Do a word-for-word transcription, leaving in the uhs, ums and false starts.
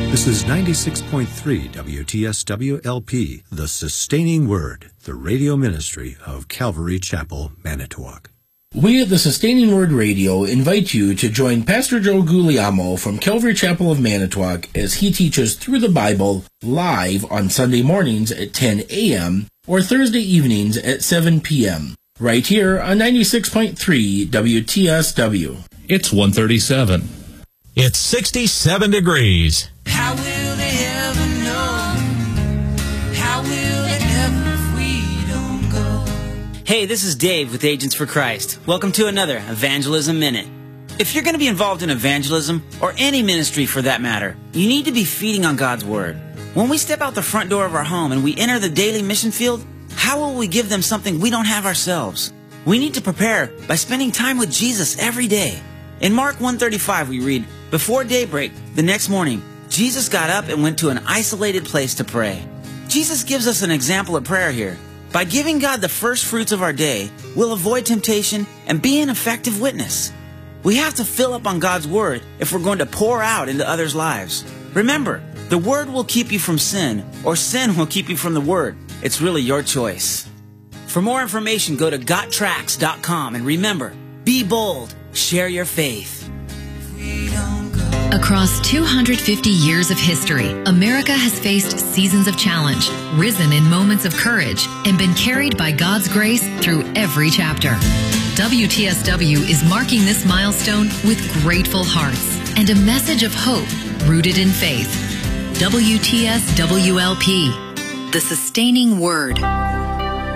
This is ninety-six point three W T S W L P, The Sustaining Word, the radio ministry of Calvary Chapel, Manitowoc. We at the Sustaining Word Radio invite you to join Pastor Joe Guglielmo from Calvary Chapel of Manitowoc as he teaches through the Bible live on Sunday mornings at ten a.m. or Thursday evenings at seven p.m. right here on ninety-six point three W T S W. It's one thirty-seven. It's sixty-seven degrees. How will they ever know? How will they ever if we don't go? Hey, this is Dave with Agents for Christ. Welcome to another Evangelism Minute. If you're going to be involved in evangelism, or any ministry for that matter, you need to be feeding on God's Word. When we step out the front door of our home and we enter the daily mission field, how will we give them something we don't have ourselves? We need to prepare by spending time with Jesus every day. In Mark one thirty-five we read, "Before daybreak, the next morning, Jesus got up and went to an isolated place to pray." Jesus gives us an example of prayer here. By giving God the first fruits of our day, we'll avoid temptation and be an effective witness. We have to fill up on God's Word if we're going to pour out into others' lives. Remember, the Word will keep you from sin, or sin will keep you from the Word. It's really your choice. For more information, go to got tracks dot com, and remember, be bold, share your faith. We don't go. Across two hundred fifty years of history, America has faced seasons of challenge, risen in moments of courage, and been carried by God's grace through every chapter. W T S W is marking this milestone with grateful hearts and a message of hope rooted in faith. W T S W L P, the Sustaining Word.